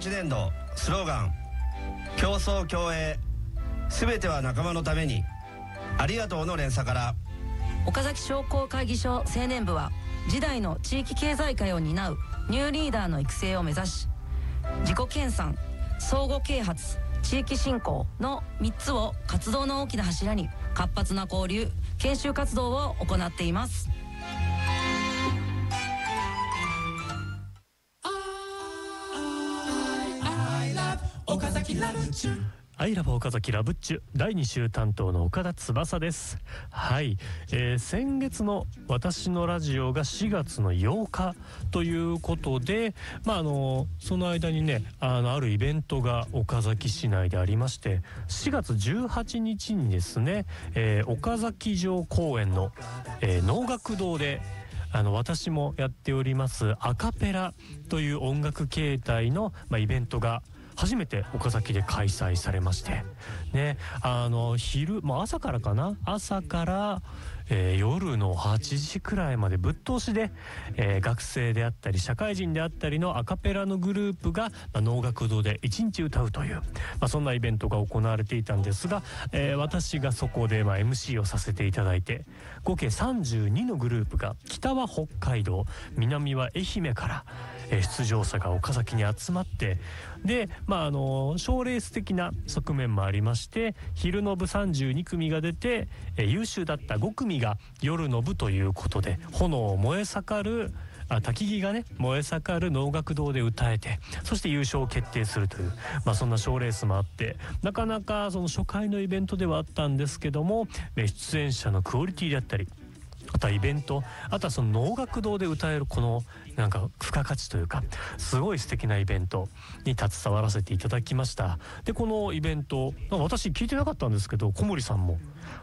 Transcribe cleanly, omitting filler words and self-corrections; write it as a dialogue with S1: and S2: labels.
S1: 18年度スローガン競争共栄すべては仲間のためにありがとうの連鎖から、
S2: 岡崎商工会議所青年部は次代の地域経済界を担うニューリーダーの育成を目指し、自己研鑽、相互啓発、地域振興の3つを活動の大きな柱に活発な交流研修活動を行っています。
S3: 岡崎ラブチュ
S4: アイラブ岡崎ラブッチュ第2週担当の岡田翼です。はい、先月の私のラジオが4月の8日ということで、その間にねあるイベントが岡崎市内でありまして、4月18日にですね、岡崎城公園の、能楽堂で私もやっておりますアカペラという音楽形態の、イベントが初めて岡崎で開催されましてね、朝からかな、朝から、夜の8時くらいまでぶっ通しで、学生であったり社会人であったりのアカペラのグループが、能楽堂で1日歌うという、そんなイベントが行われていたんですが、私がそこで、MC をさせていただいて、合計32のグループが北は北海道、南は愛媛から、出場者が岡崎に集まって、で賞レース的な側面もありまして、昼の部32組が出て、優秀だった5組が夜の部ということで、炎を燃え盛る焚き木がね燃え盛る能楽堂で歌えて、そして優勝を決定するという、そんな賞レースもあって、なかなかその初回のイベントではあったんですけども、出演者のクオリティであったり、あとはイベント、あとはその能楽堂で歌えるこのなんか付加価値というか、すごい素敵なイベントに携わらせていただきました。でこのイベント私聞いてなかったんですけど、小森さんも